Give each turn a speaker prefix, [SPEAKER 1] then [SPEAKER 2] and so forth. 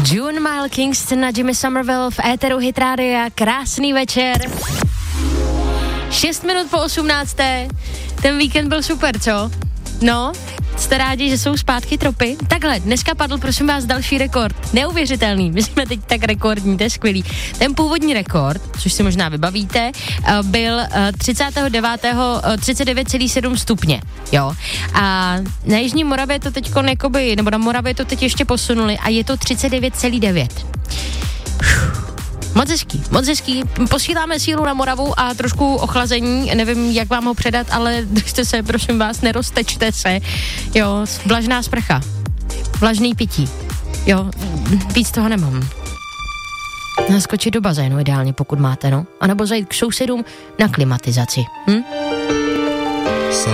[SPEAKER 1] June Mile Kingston na Jimmy Somerville v éteru Hit Rádia. Krásný večer. 6 minut po 18. Ten víkend byl super, co? No, jste rádi, že jsou zpátky tropy? Takhle, dneska padl, prosím vás, další rekord. Neuvěřitelný, my jsme teď tak rekordní, to je skvělý. Ten původní rekord, což si možná vybavíte, byl 39,7 stupně, jo. A na Jižní Moravě to teďko jakoby, nebo na Moravě to teď ještě posunuli a je to 39,9. Moc hezký. Posíláme sílu na Moravu a trošku ochlazení, nevím, jak vám ho předat, ale držte se, prosím vás, neroztečte se. Jo, vlažná sprcha, vlažný pití. Jo, víc toho nemám. Naskočit do bazénu ideálně, pokud máte, no. A nebo zajít k sousedům na klimatizaci.